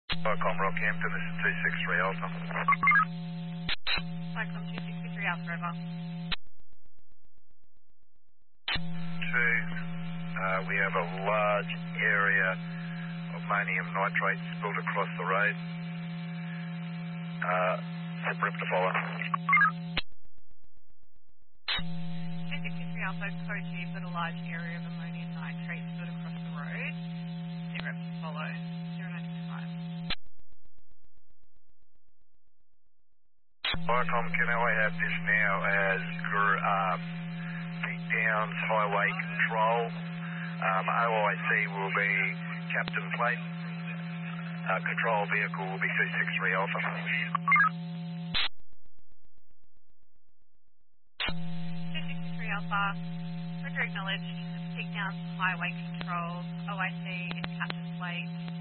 Vicom Rockhampton, this is 263 Alpha. Vicom 263 Alpha, over. 2, we have a large area of ammonium nitrate spilled across the road. Rip to follow. 263 Alpha, code 2, you've got a large area of ammonium nitrate spilled across the road. Zero to follow. 0965. Vicom, can I have this now as Pete Downs Highway Control? OIC will be Captain Plate. Control vehicle will be 263 Alpha. 263 Alpha, Roger acknowledged. Peak Downs Highway Control. OIC is Captain Plate.